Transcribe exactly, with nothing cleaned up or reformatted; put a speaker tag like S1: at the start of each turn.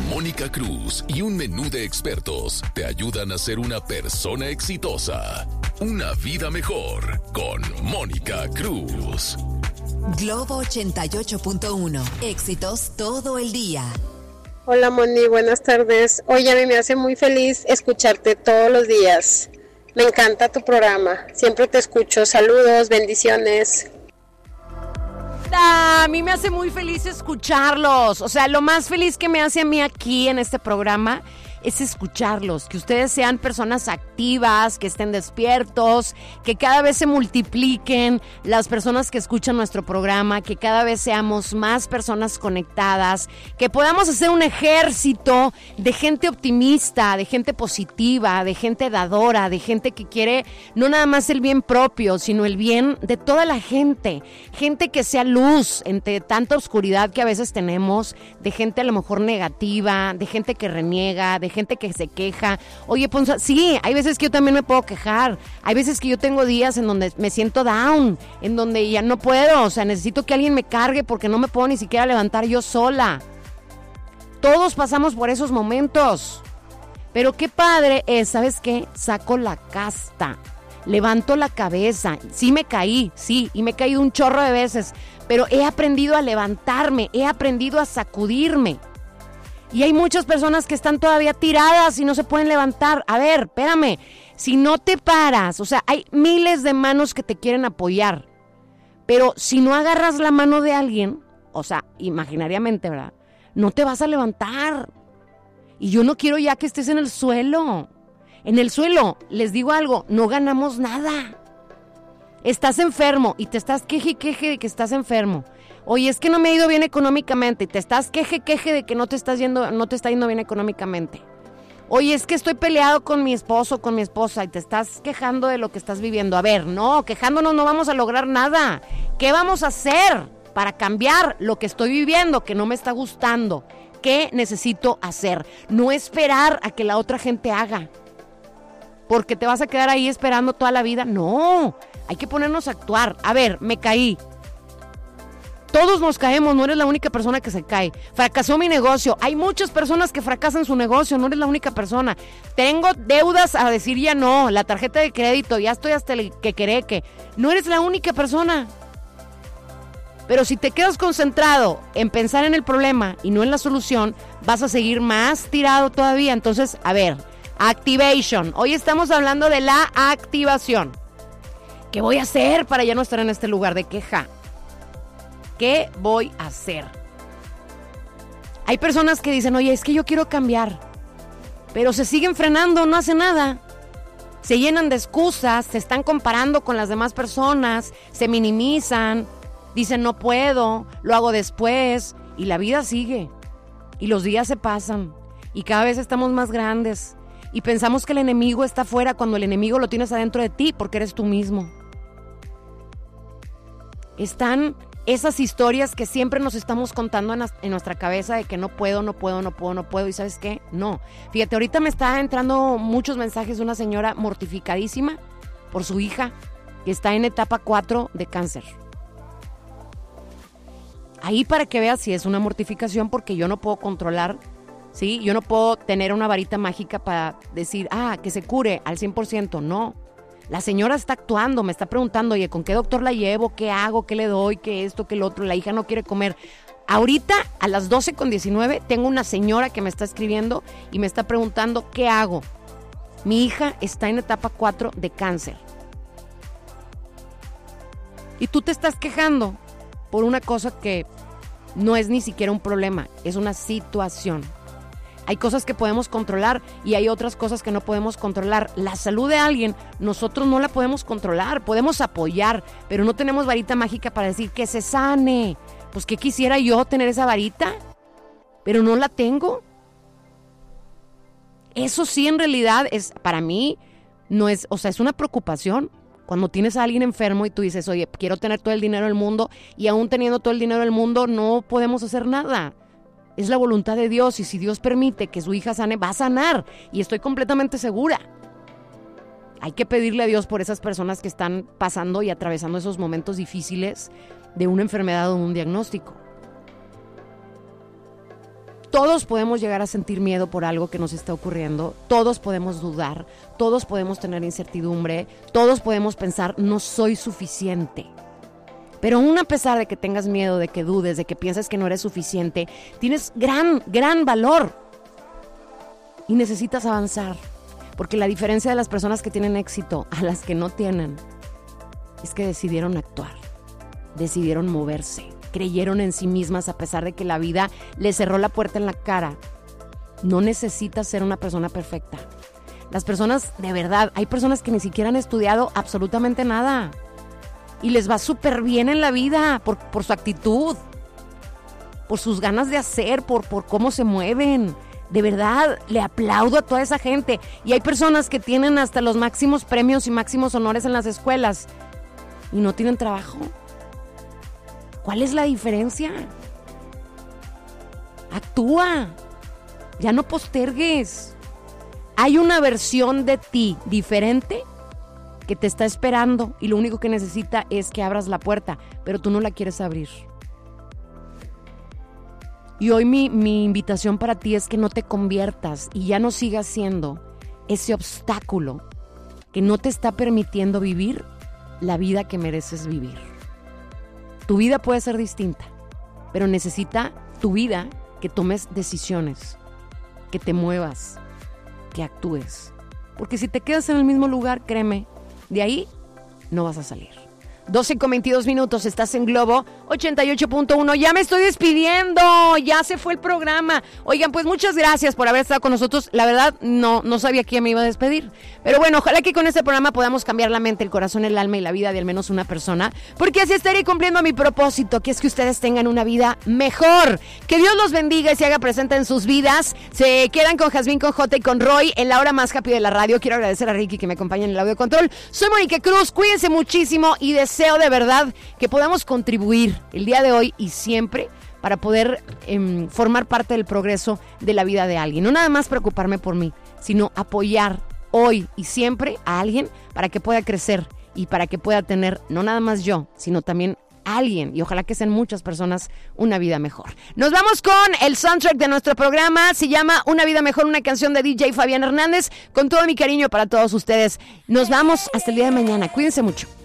S1: Mónica Cruz y un menú de expertos te ayudan a ser una persona exitosa. Una vida mejor con Mónica Cruz.
S2: Globo ochenta y ocho punto uno. Éxitos todo el día.
S3: Hola Moni, buenas tardes. Oye, a mí me hace muy feliz escucharte todos los días. Me encanta tu programa. Siempre te escucho. Saludos, bendiciones.
S4: A mí me hace muy feliz escucharlos. O sea, lo más feliz que me hace a mí aquí en este programa es escucharlos, que ustedes sean personas activas, que estén despiertos, que cada vez se multipliquen las personas que escuchan nuestro programa, que cada vez seamos más personas conectadas, que podamos hacer un ejército de gente optimista, de gente positiva, de gente dadora, de gente que quiere no nada más el bien propio, sino el bien de toda la gente, gente que sea luz entre tanta oscuridad que a veces tenemos, de gente a lo mejor negativa, de gente que reniega, de gente que se queja. Oye, Ponza, sí, hay veces que yo también me puedo quejar. Hay veces que yo tengo días en donde me siento down, en donde ya no puedo, o sea, necesito que alguien me cargue porque no me puedo ni siquiera levantar yo sola. Todos pasamos por esos momentos. Pero qué padre es, ¿sabes qué? Saco la casta, levanto la cabeza. Sí me caí, sí, y me he caído un chorro de veces, pero he aprendido a levantarme, he aprendido a sacudirme. Y hay muchas personas que están todavía tiradas y no se pueden levantar. A ver, espérame, si no te paras, o sea, hay miles de manos que te quieren apoyar, pero si no agarras la mano de alguien, o sea, imaginariamente, ¿verdad? No te vas a levantar. Y yo no quiero ya que estés en el suelo. En el suelo, les digo algo, no ganamos nada. Estás enfermo y te estás queje y queje de que estás enfermo. Oye, es que no me ha ido bien económicamente y te estás queje, queje de que no te estás yendo, no te está yendo bien económicamente. Oye, es que estoy peleado con mi esposo, con mi esposa y te estás quejando de lo que estás viviendo. A ver, no, quejándonos no vamos a lograr nada. ¿Qué vamos a hacer para cambiar lo que estoy viviendo, que no me está gustando? ¿Qué necesito hacer? No esperar a que la otra gente haga. Porque te vas a quedar ahí esperando toda la vida. No, hay que ponernos a actuar. A ver, me caí. Todos nos caemos, no eres la única persona que se cae. Fracasó mi negocio. Hay muchas personas que fracasan su negocio, no eres la única persona. Tengo deudas a decir ya no, la tarjeta de crédito, ya estoy hasta el que queré que. No eres la única persona. Pero si te quedas concentrado en pensar en el problema y no en la solución, vas a seguir más tirado todavía. Entonces, a ver, activation. Hoy estamos hablando de la activación. ¿Qué voy a hacer para ya no estar en este lugar de queja? ¿Qué voy a hacer? Hay personas que dicen, oye, es que yo quiero cambiar, pero se siguen frenando, no hacen nada. Se llenan de excusas, se están comparando con las demás personas, se minimizan, dicen no puedo, lo hago después, y la vida sigue. Y los días se pasan, y cada vez estamos más grandes, y pensamos que el enemigo está afuera cuando el enemigo lo tienes adentro de ti, porque eres tú mismo. Están esas historias que siempre nos estamos contando en, en nuestra cabeza de que no puedo, no puedo, no puedo, no puedo. ¿Y sabes qué? No. Fíjate, ahorita me está entrando muchos mensajes de una señora mortificadísima por su hija que está en etapa cuatro de cáncer. Ahí para que veas si es una mortificación, porque yo no puedo controlar, ¿sí? Yo no puedo tener una varita mágica para decir, ah, que se cure al cien por ciento. No. La señora está actuando, me está preguntando, oye, ¿con qué doctor la llevo? ¿Qué hago? ¿Qué le doy? ¿Qué esto? ¿Qué lo otro? La hija no quiere comer. Ahorita, a las doce con diecinueve, tengo una señora que me está escribiendo y me está preguntando, ¿qué hago? Mi hija está en etapa cuatro de cáncer. Y tú te estás quejando por una cosa que no es ni siquiera un problema, es una situación. Hay cosas que podemos controlar y hay otras cosas que no podemos controlar. La salud de alguien, nosotros no la podemos controlar. Podemos apoyar, pero no tenemos varita mágica para decir que se sane. Pues ¿qué quisiera yo tener esa varita? Pero no la tengo. Eso sí, en realidad, es para mí, no es, o sea, es una preocupación. Cuando tienes a alguien enfermo y tú dices, oye, quiero tener todo el dinero del mundo, y aún teniendo todo el dinero del mundo, no podemos hacer nada. Es la voluntad de Dios, y si Dios permite que su hija sane, va a sanar, y estoy completamente segura. Hay que pedirle a Dios por esas personas que están pasando y atravesando esos momentos difíciles de una enfermedad o un diagnóstico. Todos podemos llegar a sentir miedo por algo que nos está ocurriendo, todos podemos dudar, todos podemos tener incertidumbre, todos podemos pensar, no soy suficiente. Pero aún a pesar de que tengas miedo, de que dudes, de que pienses que no eres suficiente, tienes gran, gran valor y necesitas avanzar. Porque la diferencia de las personas que tienen éxito a las que no tienen es que decidieron actuar, decidieron moverse. Creyeron en sí mismas a pesar de que la vida les cerró la puerta en la cara. No necesitas ser una persona perfecta. Las personas, de verdad, hay personas que ni siquiera han estudiado absolutamente nada y les va súper bien en la vida por, por su actitud, por sus ganas de hacer, por, por cómo se mueven. De verdad, le aplaudo a toda esa gente. Y hay personas que tienen hasta los máximos premios y máximos honores en las escuelas y no tienen trabajo. ¿Cuál es la diferencia? Actúa. Ya no postergues. Hay una versión de ti diferente que te está esperando y lo único que necesita es que abras la puerta, pero tú no la quieres abrir. Y hoy mi, mi invitación para ti es que no te conviertas y ya no sigas siendo ese obstáculo que no te está permitiendo vivir la vida que mereces vivir. Tu vida puede ser distinta, pero necesita tu vida que tomes decisiones, que te muevas, que actúes. Porque si te quedas en el mismo lugar, créeme, de ahí no vas a salir. doce con veintidós minutos, estás en Globo ochenta y ocho punto uno. Ya me estoy despidiendo, ya se fue el programa. Oigan, pues muchas gracias por haber estado con nosotros. La verdad, no, no sabía que ya me iba a despedir. Pero bueno, ojalá que con este programa podamos cambiar la mente, el corazón, el alma y la vida de al menos una persona. Porque así estaré cumpliendo mi propósito, que es que ustedes tengan una vida mejor. Que Dios los bendiga y se haga presente en sus vidas. Se quedan con Jazmín, con Jota y con Roy en la hora más happy de la radio. Quiero agradecer a Ricky que me acompaña en el audio control. Soy Mónica Cruz, cuídense muchísimo y deseo de verdad que podamos contribuir el día de hoy y siempre para poder eh, formar parte del progreso de la vida de alguien. No nada más preocuparme por mí, sino apoyar hoy y siempre a alguien para que pueda crecer y para que pueda tener, no nada más yo, sino también alguien, y ojalá que sean muchas personas, una vida mejor. Nos vamos con el soundtrack de nuestro programa, se llama Una Vida Mejor, una canción de D J Fabián Hernández, con todo mi cariño para todos ustedes. Nos vamos hasta el día de mañana, cuídense mucho.